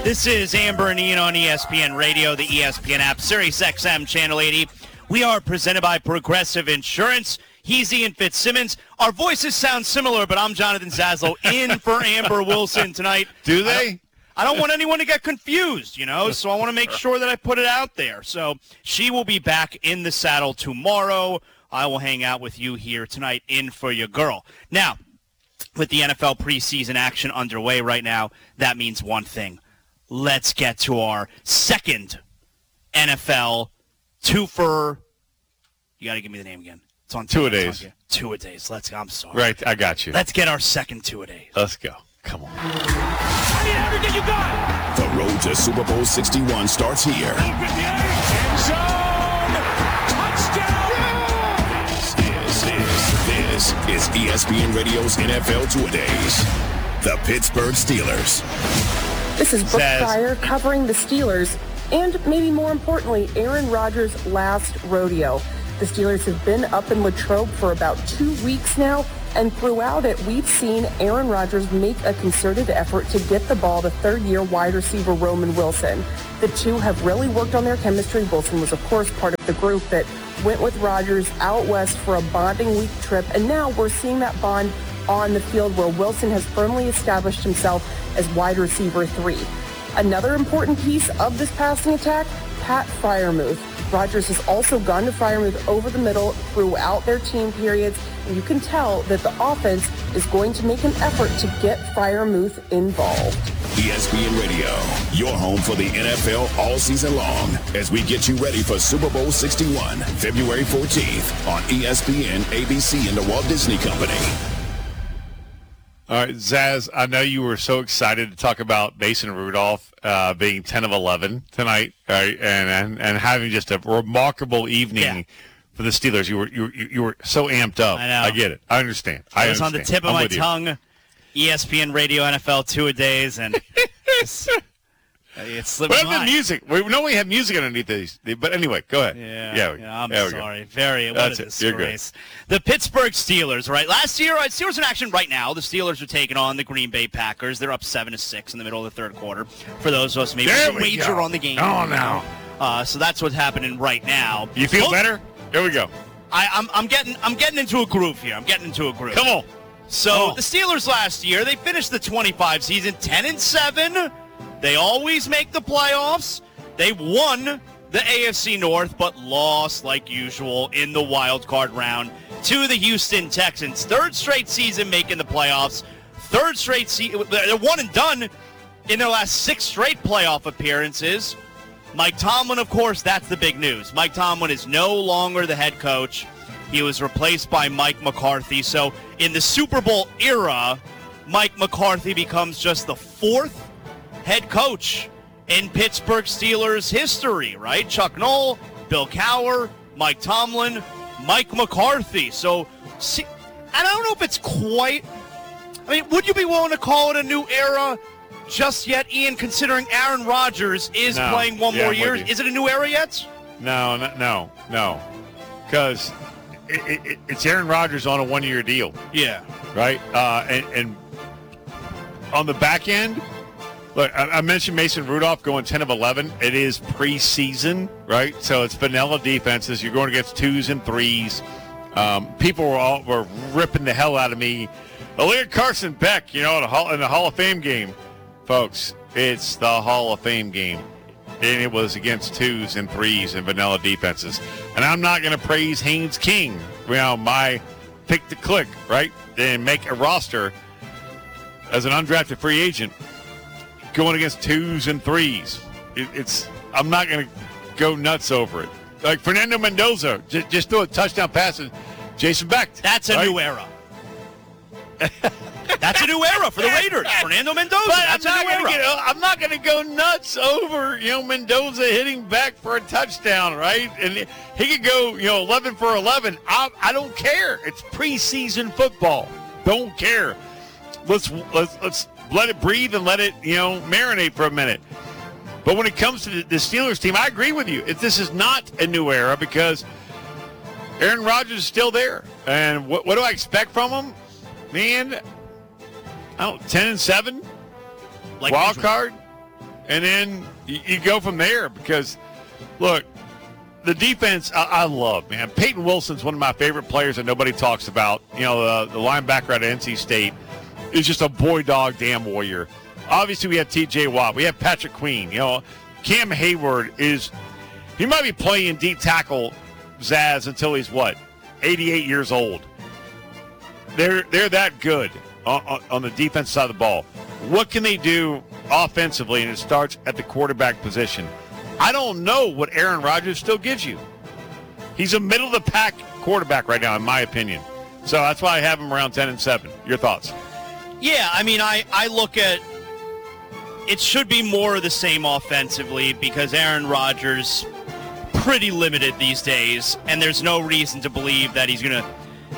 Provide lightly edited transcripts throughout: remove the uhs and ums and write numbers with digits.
This is Amber and Ian on ESPN Radio, the ESPN app, Sirius XM Channel 80. We are presented by Progressive Insurance. He's Ian Fitzsimmons. Our voices sound similar, but I'm Jonathan Zaslow in for Amber Wilson tonight. Do they? I don't want anyone to get confused, so I want to make sure that I put it out there. So she will be back in the saddle tomorrow. I will hang out with you here tonight in for your girl. Now, with the NFL preseason action underway right now, that means one thing. Let's get to our second NFL twofer. You got to give me the name again. It's on two-a-days. Two-a-days. Let's go. I'm sorry. Right, I got you. Let's get our second two-a-days. Let's go. Come on. I need everything you got. The road to Super Bowl 61 starts here. Open the end zone. Touchdown. This is ESPN Radio's NFL Two-a-days. The Pittsburgh Steelers. This is Brooke Pryor covering the Steelers and, maybe more importantly, Aaron Rodgers' last rodeo. The Steelers have been up in Latrobe for about 2 weeks now, and throughout it, we've seen Aaron Rodgers make a concerted effort to get the ball to third-year wide receiver Roman Wilson. The two have really worked on their chemistry. Wilson was, of course, part of the group that went with Rodgers out west for a bonding week trip, and now we're seeing that bond on the field where Wilson has firmly established himself as wide receiver 3. Another important piece of this passing attack, Pat Freiermuth. Rodgers has also gone to Freiermuth over the middle throughout their team periods, and you can tell that the offense is going to make an effort to get Freiermuth involved. ESPN Radio, your home for the NFL all season long, as we get you ready for Super Bowl 61, February 14th on ESPN, ABC, and the Walt Disney Company. All right, Zaz, I know you were so excited to talk about Mason Rudolph being 10 of 11 tonight, and having just a remarkable evening for the Steelers. You were so amped up. I know. I get it. I understand. It was on the tip of my tongue. ESPN Radio NFL Two-a-days, and it slipped my mind. The music. We know we have music underneath these, but anyway, go ahead. I'm sorry. What a disgrace. The Pittsburgh Steelers, right? Last year, Steelers in action right now. The Steelers are taking on the Green Bay Packers. They're up 7-6 in the middle of the third quarter. For those of us maybe who wager on the game. Oh, no. So that's what's happening right now. You feel better? Here we go. I'm getting into a groove here. Come on. So the Steelers last year, they finished the 25 season 10-7. They always make the playoffs. They won the AFC North, but lost like usual in the wild card round to the Houston Texans. Third straight season making the playoffs. Third straight season. They're one and done in their last 6 straight playoff appearances. Mike Tomlin, of course, that's the big news. Mike Tomlin is no longer the head coach. He was replaced by Mike McCarthy. So in the Super Bowl era, Mike McCarthy becomes just the 4th head coach in Pittsburgh Steelers history, right? Chuck Noll, Bill Cowher, Mike Tomlin, Mike McCarthy. So I don't know if it's quite, would you be willing to call it a new era just yet, Ian, considering Aaron Rodgers is playing one more year? Is it a new era yet? No. Because it's Aaron Rodgers on a 1-year deal. Yeah. Right? And on the back end, look, I mentioned Mason Rudolph going 10 of 11. It is preseason, right? So it's vanilla defenses. You're going against 2s and 3s. People were ripping the hell out of me. Look at Carson Beck, in the Hall of Fame game. Folks, it's the Hall of Fame game. And it was against 2s and 3s and vanilla defenses. And I'm not going to praise Haynes King, my pick to click, right? And make a roster as an undrafted free agent going against 2s and 3s. I'm not going to go nuts over it. Like Fernando Mendoza, just threw a touchdown pass to Jason Beck. That's a new era. That's a new era for the Raiders. Fernando Mendoza, that's a new era. I'm not going to go nuts over, Mendoza hitting Beck for a touchdown, right? And he could go, 11 for 11. I don't care. It's preseason football. Don't care. Let's let it breathe and let it, marinate for a minute. But when it comes to the Steelers team, I agree with you. This is not a new era because Aaron Rodgers is still there. And what do I expect from him? Man, 10-7, like wild card. and then you go from there because, look, the defense I love, man. Peyton Wilson's one of my favorite players that nobody talks about. You know, the linebacker out of NC State is just a boy dog damn warrior. Obviously, we have T.J. Watt. We have Patrick Queen. You know, Cam Hayward he might be playing deep tackle, Zaz, until he's, 88 years old. They're that good on the defense side of the ball. What can they do offensively? And it starts at the quarterback position. I don't know what Aaron Rodgers still gives you. He's a middle-of-the-pack quarterback right now, in my opinion. So that's why I have him around 10-7. Your thoughts? Yeah, I mean, I look at it should be more of the same offensively because Aaron Rodgers pretty limited these days, and there's no reason to believe that he's going to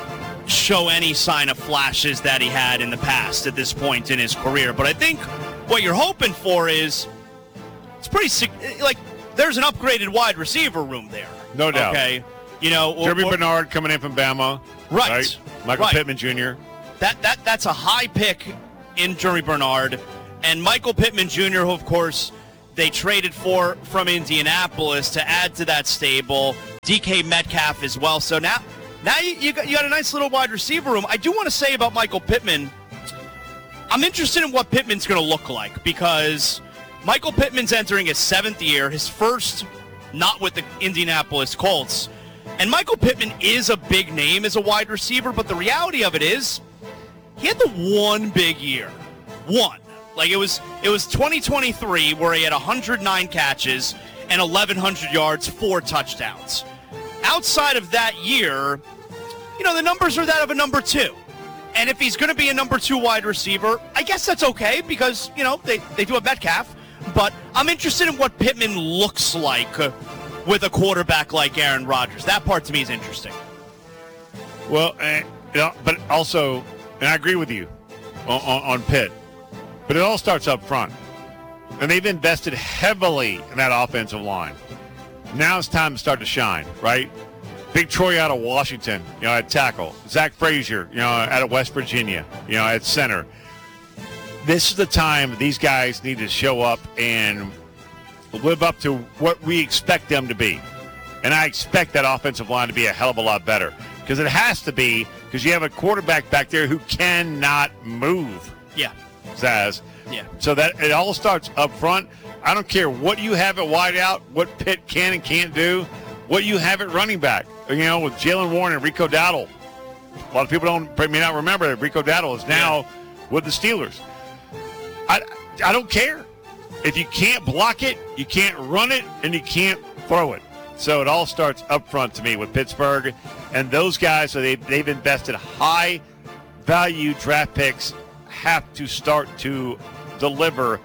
show any sign of flashes that he had in the past at this point in his career. But I think what you're hoping for is it's pretty there's an upgraded wide receiver room there. No doubt. Okay, you know, Jeremy Bernard coming in from Bama. Right. Michael Pittman Jr. That's a high pick in Jeremy Bernard. And Michael Pittman Jr., who, of course, they traded from Indianapolis to add to that stable. DK Metcalf as well. So now you got a nice little wide receiver room. I do want to say about Michael Pittman, I'm interested in what Pittman's going to look like because Michael Pittman's entering his 7th year, his first not with the Indianapolis Colts. And Michael Pittman is a big name as a wide receiver, but the reality of it is he had the one big year. One. Like it was 2023 where he had 109 catches and 1,100 yards, 4 touchdowns. Outside of that year, you know, the numbers are that of a number 2. And if he's going to be a number 2 wide receiver, I guess that's okay because, you know, they do have Metcalf. But I'm interested in what Pittman looks like with a quarterback like Aaron Rodgers. That part to me is interesting. Well, but also, and I agree with you on Pitt, but it all starts up front. And they've invested heavily in that offensive line. Now it's time to start to shine, right? Big Troy out of Washington, you know, at tackle. Zach Frazier, you know, out of West Virginia, you know, at center. This is the time these guys need to show up and live up to what we expect them to be. And I expect that offensive line to be a hell of a lot better because it has to be because you have a quarterback back there who cannot move. Yeah. Zaz. Yeah. So that it all starts up front. I don't care what you have at wide out, what Pitt can and can't do, what you have at running back. You know, with Jalen Warren and Rico Dowdle. A lot of people may not remember that Rico Dowdle is now with the Steelers. I don't care. If you can't block it, you can't run it, and you can't throw it. So it all starts up front to me with Pittsburgh. And those guys, so they've invested high-value draft picks, have to start to deliver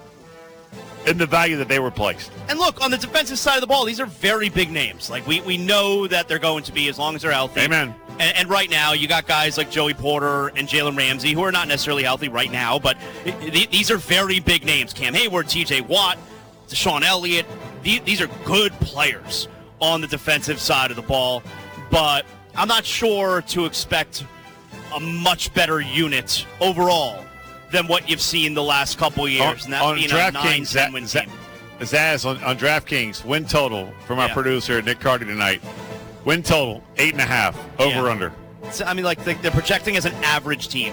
in the value that they were placed. And look, on the defensive side of the ball, these are very big names. Like, we know that they're going to be as long as they're healthy. Amen. And right now, you got guys like Joey Porter and Jalen Ramsey who are not necessarily healthy right now, but these are very big names. Cam Hayward, T.J. Watt, Deshaun Elliott. These are good players on the defensive side of the ball, but I'm not sure to expect a much better unit overall than what you've seen the last couple years. And that being a 9-10 win team. Zaz, on DraftKings, win total from our producer, Nick Carty, tonight. Win total, 8.5, over under. So, I mean, like they're projecting as an average team.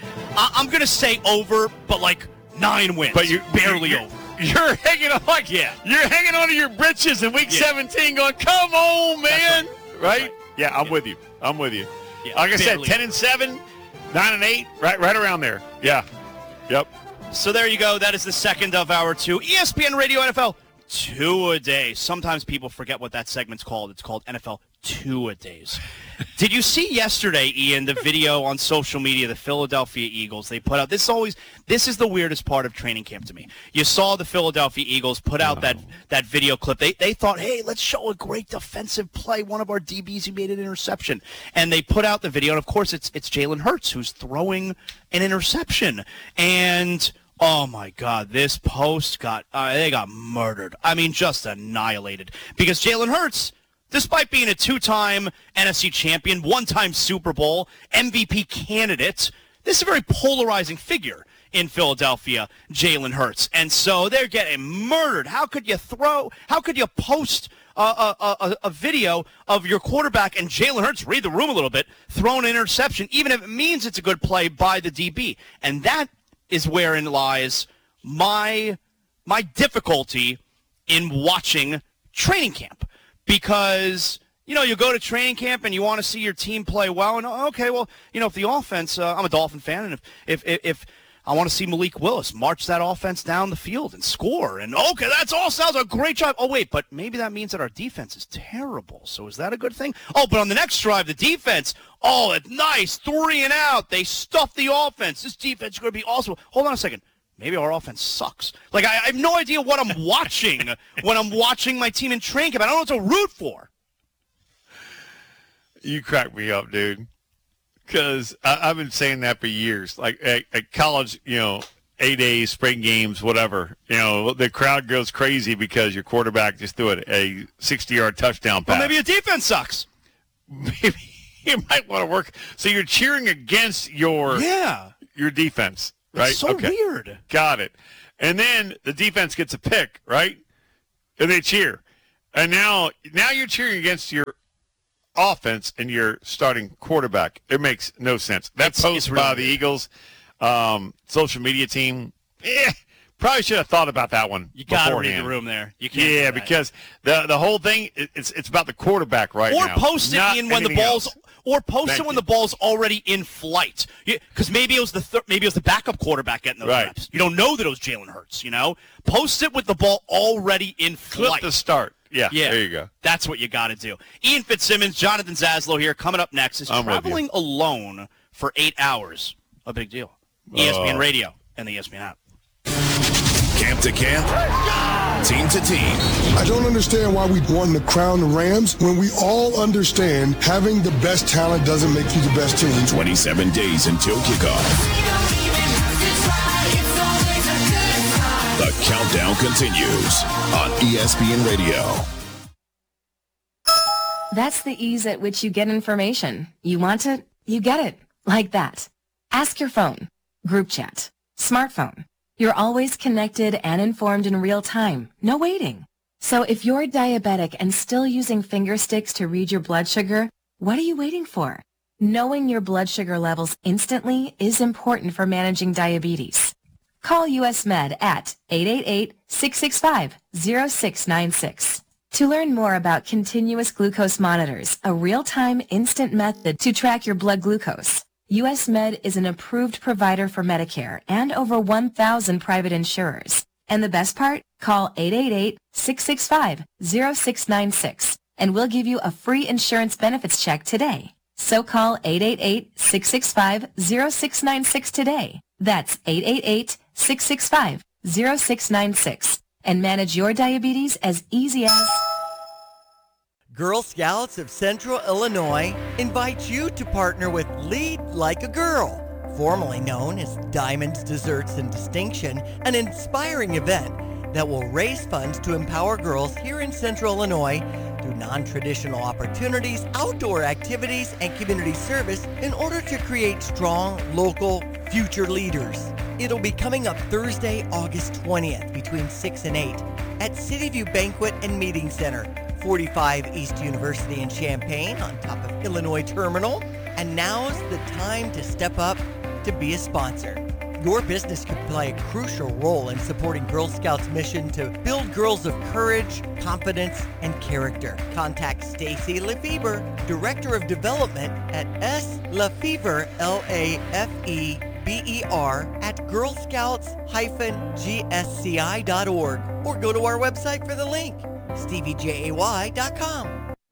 I'm going to say over, but like 9 wins. But you're barely over. You're hanging on you're hanging on to your britches in week 17 going, come on, man. Right? Yeah, I'm with you. Yeah, like I said, 10-7, 9-8, right around there. Yeah. Yep. So there you go. That is the second of our 2 ESPN Radio NFL 2-a-days. Sometimes people forget what that segment's called. It's called NFL 2-a-days. Did you see yesterday, Ian, the video on social media, the Philadelphia Eagles, they put out, this is the weirdest part of training camp to me. You saw the Philadelphia Eagles put out that video clip. They thought, hey, let's show a great defensive play. One of our DBs who made an interception. And they put out the video, and of course it's Jalen Hurts who's throwing an interception. And oh my God, this post they got murdered. I mean, just annihilated. Because Jalen Hurts, despite being a 2-time NFC champion, 1-time Super Bowl, MVP candidate, this is a very polarizing figure in Philadelphia, Jalen Hurts. And so they're getting murdered. How could you post a video of your quarterback and Jalen Hurts, read the room a little bit, throwing an interception, even if it means it's a good play by the DB? And that is wherein lies my difficulty in watching training camp, because you go to training camp and you want to see your team play well, and okay, well, if the offense, I'm a Dolphin fan, and if I want to see Malik Willis march that offense down the field and score, and okay, that's all sounds a great job. Oh wait, but maybe that means that our defense is terrible. So is that a good thing? Oh, but on the next drive, the defense, it's nice, 3 and out. They stuffed the offense. This defense is going to be awesome. Hold on a second. Maybe our offense sucks. Like, I have no idea what I'm watching when I'm watching my team in training camp. I don't know what to root for. You crack me up, dude. Because I've been saying that for years. Like, at college, A-days, spring games, whatever, the crowd goes crazy because your quarterback just threw it a 60-yard touchdown pass. Well, maybe your defense sucks. Maybe you might want to work. So you're cheering against your defense. Right? It's so weird. Got it. And then the defense gets a pick, right? And they cheer. And now you're cheering against your offense and your starting quarterback. It makes no sense. That post by the Eagles social media team, probably should have thought about that one. You got to read the room there. You can't. Yeah, because the whole thing, it's about the quarterback right now. Or post it in when the ball's – or post it when the ball's already in flight, because maybe it was the backup quarterback getting those reps. You don't know that it was Jalen Hurts. Post it with the ball already in flight. Clip the start. Yeah. There you go. That's what you got to do. Ian Fitzsimmons, Jonathan Zaslow here. Coming up next is traveling alone for 8 hours. A big deal. ESPN Radio and the ESPN app. Camp to camp, team to team. I don't understand why we want to crown the Rams when we all understand having the best talent doesn't make you the best team. 27 days until kickoff. The countdown continues on ESPN Radio. That's the ease at which you get information. You want it, you get it. Like that. Ask your phone. Group chat. Smartphone. You're always connected and informed in real time. No waiting. So if you're diabetic and still using finger sticks to read your blood sugar, what are you waiting for? Knowing your blood sugar levels instantly is important for managing diabetes. Call US Med at 888-665-0696. To learn more about continuous glucose monitors, a real-time instant method to track your blood glucose, US Med is an approved provider for Medicare and over 1,000 private insurers. And the best part? Call 888-665-0696 and we'll give you a free insurance benefits check today. So call 888-665-0696 today. That's 888-665-0696 and manage your diabetes as easy as... Girl Scouts of Central Illinois invite you to partner with Lead Like a Girl, formerly known as Diamonds, Desserts, and Distinction, an inspiring event that will raise funds to empower girls here in Central Illinois through non-traditional opportunities, outdoor activities, and community service in order to create strong, local, future leaders. It'll be coming up Thursday, August 20th between 6 and 8 at Cityview Banquet and Meeting Center, 45 East University in Champaign on top of Illinois Terminal. And now's the time to step up to be a sponsor. Your business could play a crucial role in supporting Girl Scouts' mission to build girls of courage, confidence, and character. Contact Stacy Lefever, Director of Development at slefever, Lafeber, at girlscouts-gsci.org or go to our website for the link, steviejay.com.